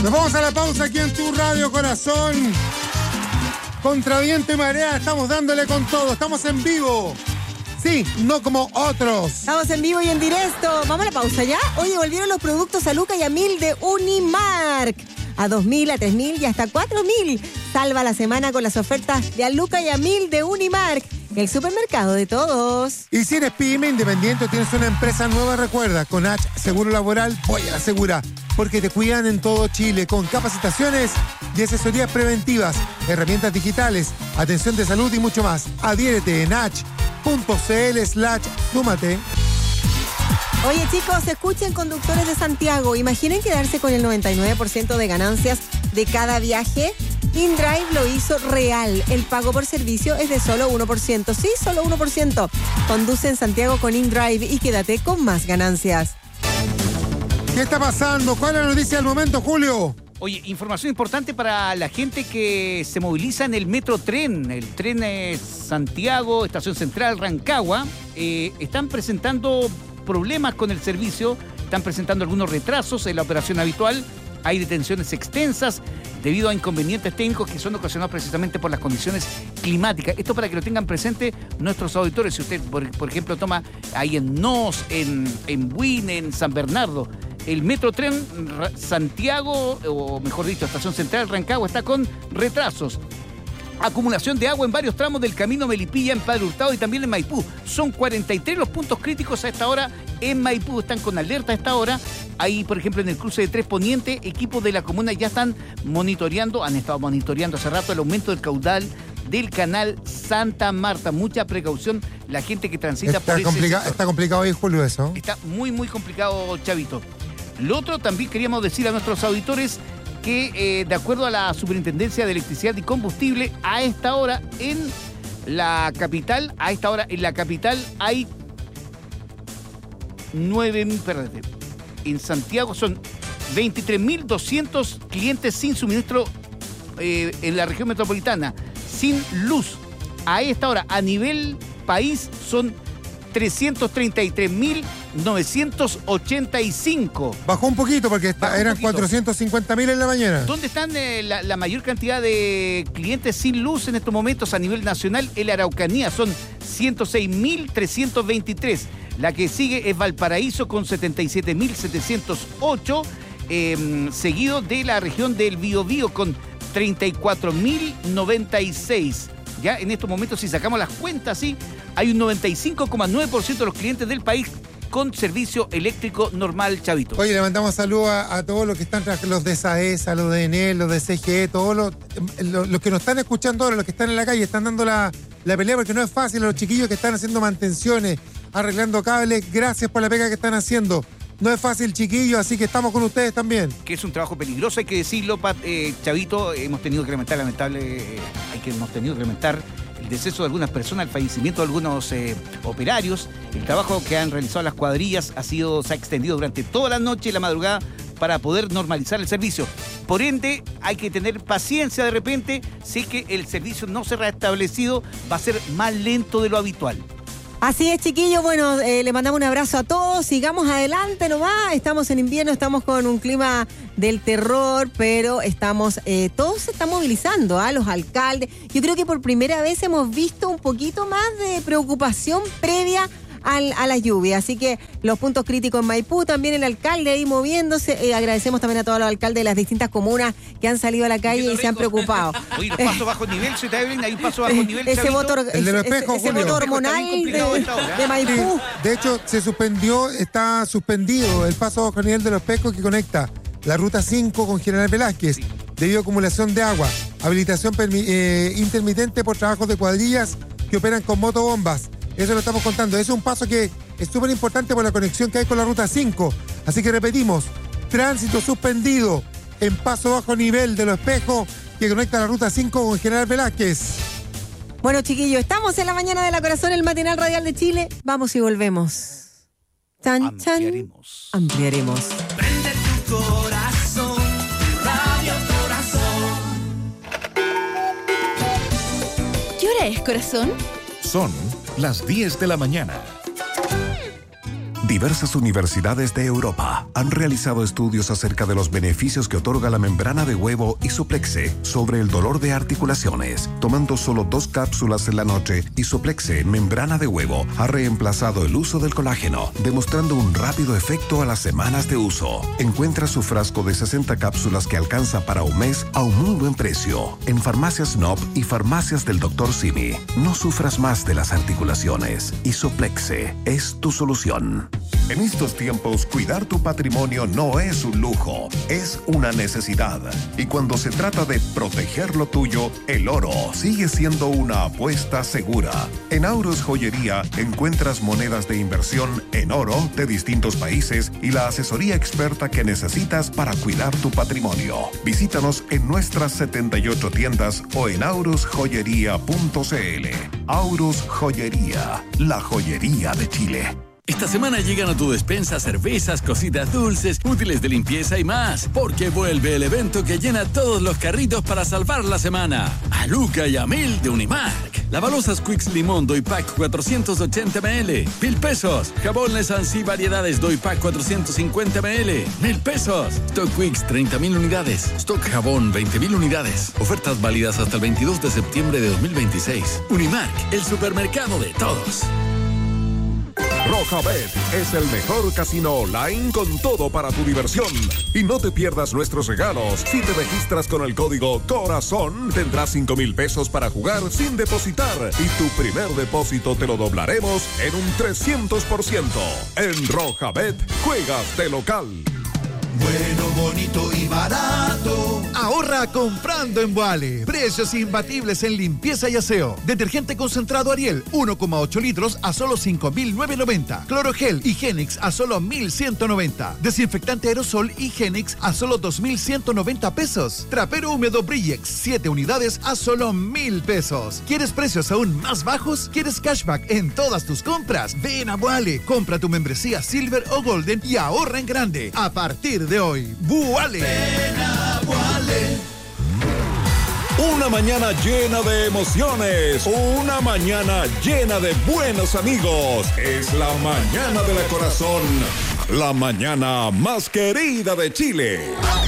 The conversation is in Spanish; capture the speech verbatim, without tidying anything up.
Nos vamos a la pausa aquí en tu Radio Corazón. Contra viento y marea, estamos dándole con todo. Estamos en vivo. Sí, no como otros. Estamos en vivo y en directo. Vamos a la pausa ya. Oye, volvieron los productos a Luca y a Mil de Unimark. A dos mil, a tres mil y hasta cuatro mil. Salva la semana con las ofertas de a Luca y a Mil de Unimark. El supermercado de todos. Y si eres pyme, independiente o tienes una empresa nueva, recuerda, con H Seguro Laboral, voy a la segura. Porque te cuidan en todo Chile con capacitaciones y asesorías preventivas, herramientas digitales, atención de salud y mucho más. Adhiérete en h.cl slash súmate. Oye chicos, escuchen conductores de Santiago. Imaginen quedarse con el noventa y nueve por ciento de ganancias de cada viaje. InDrive lo hizo real. El pago por servicio es de solo uno por ciento. Sí, solo uno por ciento. Conduce en Santiago con InDrive y quédate con más ganancias. ¿Qué está pasando? ¿Cuál es la noticia del momento, Julio? Oye, información importante para la gente que se moviliza en el Metro Tren. El tren es Santiago, Estación Central, Rancagua. Eh, están presentando problemas con el servicio, están presentando algunos retrasos en la operación habitual. Hay detenciones extensas debido a inconvenientes técnicos que son ocasionados precisamente por las condiciones climáticas. Esto para que lo tengan presente nuestros auditores. Si usted, por, por ejemplo, toma ahí en Nos, en, en Buin, en San Bernardo, el Metro Tren Santiago, o mejor dicho, Estación Central Rancagua, está con retrasos. Acumulación de agua en varios tramos del camino Melipilla en Padre Hurtado y también en Maipú. Son cuarenta y tres los puntos críticos a esta hora en Maipú. Están con alerta a esta hora. Ahí, por ejemplo, en el cruce de Tres Poniente, equipos de la comuna ya están monitoreando, han estado monitoreando hace rato el aumento del caudal del canal Santa Marta. Mucha precaución la gente que transita está por complica- ese Está complicado hoy, Julio, eso. Está muy, muy complicado, Chavito. Lo otro, también queríamos decir a nuestros auditores que, eh, de acuerdo a la Superintendencia de Electricidad y Combustible, a esta hora en la capital, a esta hora en la capital hay nueve mil, perdón, en Santiago son veintitrés mil doscientos clientes sin suministro eh, en la región metropolitana, sin luz. A esta hora, a nivel país, son trescientos treinta y tres mil novecientos ochenta y cinco. Bajó un poquito porque está, Bajó un eran poquito. cuatrocientos cincuenta mil en la mañana. ¿Dónde están eh, la, la mayor cantidad de clientes sin luz en estos momentos a nivel nacional? En la Araucanía son ciento seis mil trescientos veintitrés. La que sigue es Valparaíso con setenta y siete mil setecientos ocho, eh, seguido de la región del Biobío con treinta y cuatro mil noventa y seis. Ya en estos momentos, si sacamos las cuentas, sí, hay un noventa y cinco coma nueve por ciento de los clientes del país con servicio eléctrico normal, Chavito. Oye, le mandamos saludos a, a todos los que están, los de SAESA, los de ENEL, los de C G E, todos los, los, los que nos están escuchando ahora, los que están en la calle, están dando la, la pelea porque no es fácil. Los chiquillos que están haciendo mantenciones, arreglando cables, gracias por la pega que están haciendo. No es fácil, chiquillos, así que estamos con ustedes también. Que es un trabajo peligroso, hay que decirlo, Pat, eh, Chavito. Hemos tenido que lamentar, lamentable, eh, hay que hemos tenido que lamentar el deceso de algunas personas, el fallecimiento de algunos eh, operarios. El trabajo que han realizado las cuadrillas ha sido, se ha extendido durante toda la noche y la madrugada para poder normalizar el servicio. Por ende, hay que tener paciencia de repente. Si que el servicio no se ha restablecido, va a ser más lento de lo habitual. Así es, chiquillos. Bueno, eh, le mandamos un abrazo a todos. Sigamos adelante nomás. Estamos en invierno, estamos con un clima del terror, pero estamos, eh, todos se están movilizando, ¿ah? Los alcaldes. Yo creo que por primera vez hemos visto un poquito más de preocupación previa Al, a la lluvia, así que los puntos críticos en Maipú, también el alcalde ahí moviéndose. Eh, agradecemos también a todos los alcaldes de las distintas comunas que han salido a la calle y se han preocupado. Oye, los pasos bajo nivel, ¿se te ven? Hay un paso bajo nivel, ese Chavito. voto, El de los ese- espejos, ese Julio. voto hormonal de, de Maipú. De hecho, se suspendió, está suspendido el paso bajo nivel de los Pescos que conecta la ruta cinco con General Velázquez, sí, debido a acumulación de agua, habilitación permi- eh, intermitente por trabajos de cuadrillas que operan con motobombas. Eso lo estamos contando. Es un paso que es súper importante por la conexión que hay con la ruta cinco. Así que repetimos, tránsito suspendido en paso bajo nivel de los Espejos que conecta la ruta cinco con General Velázquez. Bueno, chiquillos, estamos en la mañana de la corazón, el matinal radial de Chile. Vamos y volvemos. Chan, chan. Ampliaremos. Ampliaremos. Prende tu corazón, tu Radio Corazón. ¿Qué hora es, corazón? Son las diez de la mañana. Diversas universidades de Europa han realizado estudios acerca de los beneficios que otorga la membrana de huevo Isoplexe sobre el dolor de articulaciones. Tomando solo dos cápsulas en la noche, Isoplexe membrana de huevo ha reemplazado el uso del colágeno, demostrando un rápido efecto a las semanas de uso. Encuentra su frasco de sesenta cápsulas que alcanza para un mes a un muy buen precio en Farmacias N O P y Farmacias del doctor Simi. No sufras más de las articulaciones. Isoplexe es tu solución. En estos tiempos, cuidar tu patrimonio no es un lujo, es una necesidad. Y cuando se trata de proteger lo tuyo, el oro sigue siendo una apuesta segura. En Auros Joyería encuentras monedas de inversión en oro de distintos países y la asesoría experta que necesitas para cuidar tu patrimonio. Visítanos en nuestras setenta y ocho tiendas o en auros joyería punto c l. Auros Joyería, la joyería de Chile. Esta semana llegan a tu despensa cervezas, cositas dulces, útiles de limpieza y más, porque vuelve el evento que llena todos los carritos para salvar la semana. A Luca y a Mil de Unimark. Lavalosas Quicks Limón Doy Pack cuatrocientos ochenta mililitros, mil pesos. Jabón Lesansi Variedades Doy Pack cuatrocientos cincuenta mililitros, mil pesos. Stock Quicks treinta mil unidades. Stock Jabón veinte mil unidades. Ofertas válidas hasta el veintidós de septiembre de dos mil veintiséis. Unimark, el supermercado de todos. Rojabet es el mejor casino online con todo para tu diversión. Y no te pierdas nuestros regalos. Si te registras con el código CORAZÓN, tendrás cinco mil pesos para jugar sin depositar. Y tu primer depósito te lo doblaremos en un trescientos por ciento. En Rojabet, juegas de local. Bueno, bonito y barato. Ahorra comprando en Boale. Precios imbatibles en limpieza y aseo. Detergente concentrado Ariel, uno coma ocho litros a solo cinco mil novecientos noventa. Clorogel Higienix a solo mil ciento noventa. Desinfectante aerosol Higienix a solo dos mil ciento noventa pesos. Trapero húmedo Brillex, siete unidades a solo mil pesos. ¿Quieres precios aún más bajos? ¿Quieres cashback en todas tus compras? Ven a Boale. Compra tu membresía Silver o Golden y ahorra en grande. A partir de hoy, Boale. Ven a Boale. Una mañana llena de emociones, una mañana llena de buenos amigos. Es la mañana de la Corazón, la mañana más querida de Chile.